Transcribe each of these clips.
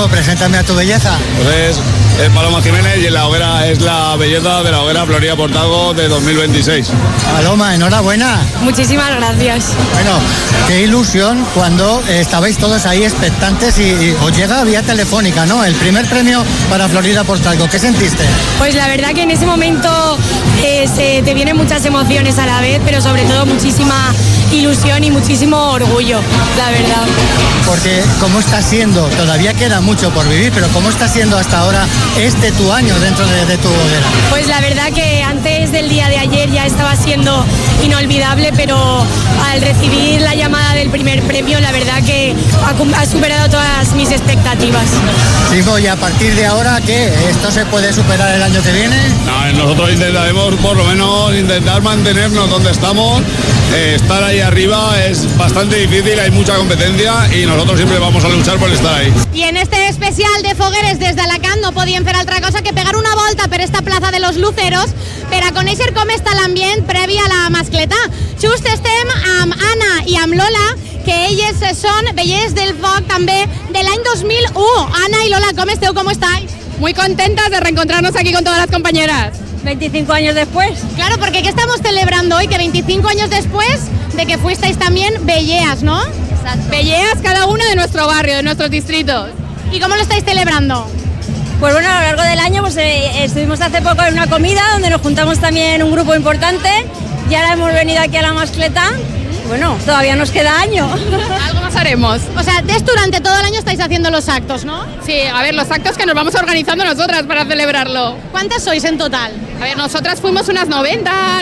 Amigo, preséntame a tu belleza. Pues es Paloma Jiménez y la hoguera es la belleza de la hoguera Florida Portago de 2026. Paloma, enhorabuena. Muchísimas gracias. Bueno, qué ilusión cuando estabais todos ahí expectantes y os llega vía telefónica, ¿no? El primer premio para Florida Portago. ¿Qué sentiste? Pues la verdad que en ese momento te vienen muchas emociones a la vez, pero sobre todo muchísima ilusión y muchísimo orgullo, la verdad. Porque ¿cómo está siendo? Todavía queda mucho por vivir, pero ¿cómo está siendo hasta ahora tu año dentro de tu hoguera? Pues la verdad que antes del día de ayer ya estaba siendo inolvidable, pero al recibir la llamada del primer premio, la verdad que ha superado todas mis expectativas. Digo, y a partir de ahora, ¿qué? ¿Esto se puede superar el año que viene? No, nosotros intentaremos por lo menos intentar mantenernos donde estamos. Estar ahí arriba es bastante difícil, hay mucha competencia y nosotros siempre vamos a luchar por estar ahí. I en este especial de fogueres des d'Alacant no podíem fer altra cosa que pegar una volta per esta plaça de los Luceros per a conèixer com està l'ambient previ a la mascletà. Just estem amb Anna i amb Lola, que elles són vellers del foc també de l'any 2001. Anna i Lola, com esteu? ¿Cómo estáis? Muy contentas de reencontrarnos aquí con todas las compañeras. 25 años después. Claro, porque ¿qué estamos celebrando hoy? Que 25 años después de que fuisteis también velleas, ¿no? Exacto. Velleas cada una de nuestro barrio, de nuestros distritos. ¿Y cómo lo estáis celebrando? Pues bueno, a lo largo del año pues estuvimos hace poco en una comida donde nos juntamos también un grupo importante y ahora hemos venido aquí a la mascletà. Bueno, todavía nos queda año. Algo más haremos. O sea, durante todo el año estáis haciendo los actos, ¿no? Sí, a ver, los actos que nos vamos organizando nosotras para celebrarlo. ¿Cuántas sois en total? A ver, nosotras fuimos unas 90,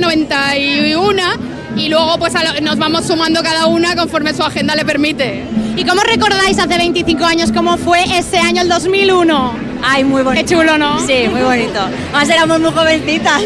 91 y luego pues nos vamos sumando cada una conforme su agenda le permite. ¿Y cómo recordáis hace 25 años cómo fue ese año, el 2001? Ay, muy bonito. Qué chulo, ¿no? Sí, muy bonito. Además éramos muy jovencitas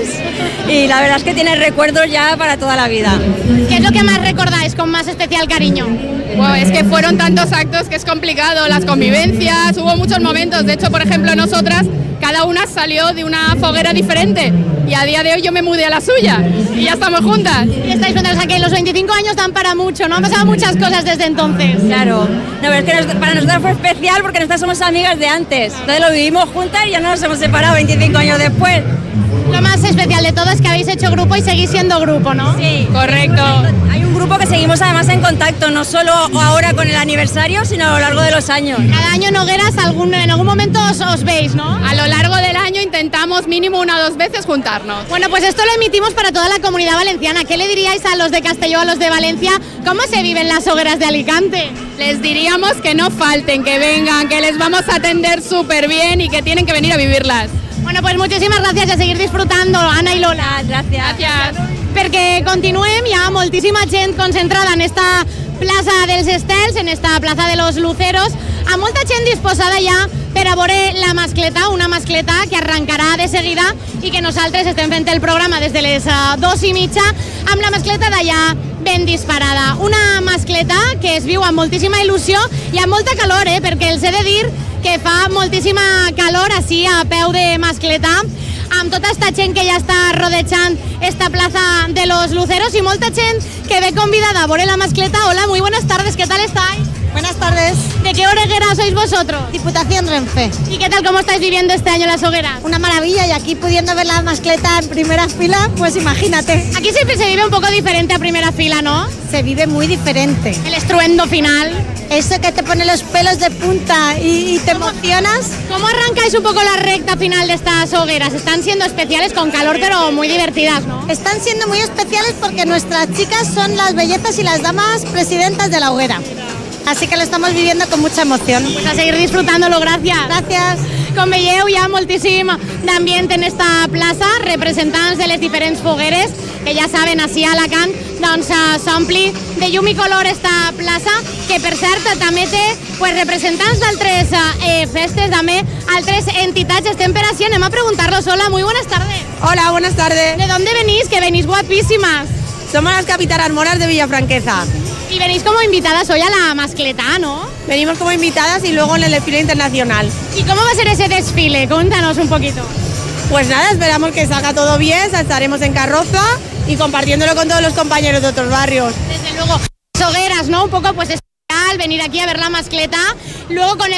y la verdad es que tiene recuerdos ya para toda la vida. ¿Qué es lo que más recordáis con más especial cariño? Bueno, es que fueron tantos actos que es complicado, las convivencias, hubo muchos momentos. De hecho, por ejemplo, nosotras, cada una salió de una foguera diferente y a día de hoy yo me mudé a la suya y ya estamos juntas. Y estáis juntas, o sea que los 25 años dan para mucho, ¿no? Han pasado muchas cosas desde entonces. Claro, no, pero es que para nosotras fue especial porque nosotras somos amigas de antes. Entonces lo vivimos juntas y ya no nos hemos separado 25 años después. Lo más especial de todo es que habéis hecho grupo y seguís siendo grupo, ¿no? Sí, correcto. Hay un grupo que seguimos además en contacto, no solo ahora con el aniversario, sino a lo largo de los años. Cada año en hogueras, en algún momento os veis, ¿no? A lo largo del año intentamos mínimo 1 o 2 veces juntarnos. Bueno, pues esto lo emitimos para toda la comunidad valenciana. ¿Qué le diríais a los de Castelló, a los de Valencia? ¿Cómo se viven las hogueras de Alicante? Les diríamos que no falten, que vengan, que les vamos a atender súper bien y que tienen que venir a vivirlas. Bueno, pues muchísimas gracias y a seguir disfrutando, Anna i Lola. Gràcies. Perquè continuem, hi ha moltíssima gent concentrada en esta plaça dels Estels, en esta plaça de los Luceros, amb molta gent disposada ja per a veure la mascletà, una mascletà que arrencarà de seguida i que nosaltres estem fent el programa des de les 2:30 amb la mascletà d'allà ben disparada. Una mascletà que es viu amb moltíssima il·lusió i amb molta calor, perquè els he de dir que fa moltíssima calor així a peu de mascletà, amb tota esta gent que ja està rodejant esta plaza de los Luceros y molta gent que ve convidada a veure la mascletà. Hola, muy buenas tardes, ¿qué tal estáis? Buenas tardes. ¿De qué hoguera sois vosotros? Diputación Renfe. ¿Y qué tal, cómo estáis viviendo este año las hogueras? Una maravilla, y aquí pudiendo ver la mascleta en primera fila, pues imagínate. Aquí siempre se vive un poco diferente a primera fila, ¿no? Se vive muy diferente. El estruendo final. Eso que te pone los pelos de punta y te emocionas. ¿Cómo arrancáis un poco la recta final de estas hogueras? Están siendo especiales con calor, pero muy divertidas, ¿no? Están siendo muy especiales porque nuestras chicas son las bellezas y las damas presidentas de la hoguera. Así que lo estamos viviendo con mucha emoción. Pues a seguir disfrutándolo, gracias. Gracias. Com veieu, hi ha moltíssim d'ambient en esta plaça, representants de les diferents fogueres, que ja saben, així a Alacant, doncs s'ompli de llum i color esta plaça, que per cert també té pues, representants d'altres festes, també altres entitats. Estem per així, anem a preguntar-los. Hola, muy buenas tardes. Hola, buenas tardes. ¿De dónde venís? Que venís guapísimas. Somos las capitanas moras de Villafranqueza. Y venís como invitadas hoy a la mascletà, ¿no? Venimos como invitadas y luego en el desfile internacional. ¿Y cómo va a ser ese desfile? Cuéntanos un poquito. Pues nada, esperamos que salga todo bien, estaremos en carroza y compartiéndolo con todos los compañeros de otros barrios. Desde luego, las hogueras, ¿no? Un poco pues especial venir aquí a ver la mascletà, luego con el